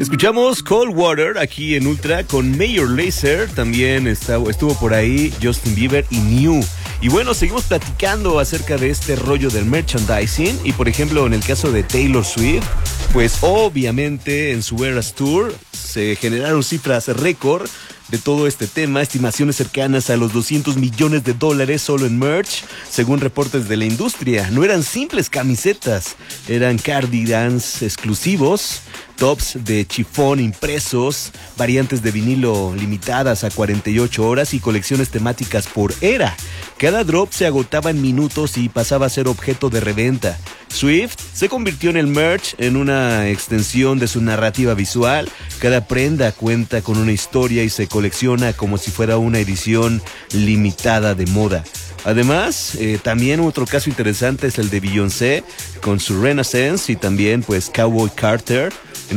Escuchamos Cold Water aquí en Ultra con Major Lazer, también estuvo por ahí Justin Bieber y New. Y bueno, seguimos platicando acerca de este rollo del merchandising y por ejemplo en el caso de Taylor Swift, pues obviamente en su Eras Tour se generaron cifras récord de todo este tema, estimaciones cercanas a los $200 millones solo en merch, según reportes de la industria. No eran simples camisetas, eran cardigans exclusivos, tops de chifón impresos, variantes de vinilo limitadas a 48 horas y colecciones temáticas por era. Cada drop se agotaba en minutos y pasaba a ser objeto de reventa. Swift se convirtió en el merch en una extensión de su narrativa visual. Cada prenda cuenta con una historia y se colecciona como si fuera una edición limitada de moda. Además, también otro caso interesante es el de Beyoncé con su Renaissance y también pues Cowboy Carter en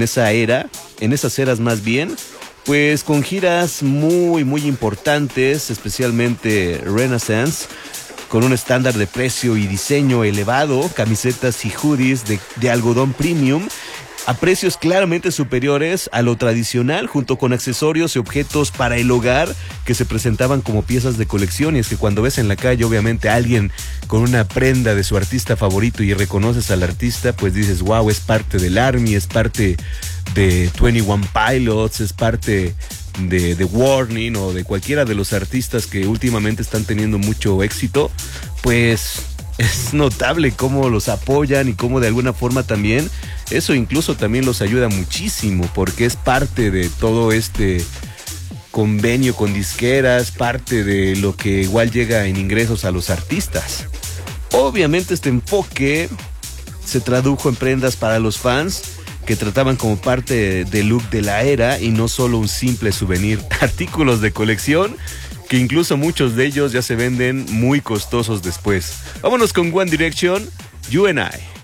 esas eras más bien, pues con giras muy importantes, especialmente Renaissance, con un estándar de precio y diseño elevado, camisetas y hoodies de algodón premium a precios claramente superiores a lo tradicional, junto con accesorios y objetos para el hogar que se presentaban como piezas de colección. Y es que cuando ves en la calle obviamente a alguien con una prenda de su artista favorito y reconoces al artista, pues dices, wow, es parte del ARMY, es parte de 21 Pilots, es parte de Warning o de cualquiera de los artistas que últimamente están teniendo mucho éxito. Pues es notable cómo los apoyan y cómo de alguna forma también eso incluso también los ayuda muchísimo, porque es parte de todo este convenio con disqueras, parte de lo que igual llega en ingresos a los artistas. Obviamente este enfoque se tradujo en prendas para los fans que trataban como parte del look de la era y no solo un simple souvenir. Artículos de colección que incluso muchos de ellos ya se venden muy costosos después. Vámonos con One Direction, You and I.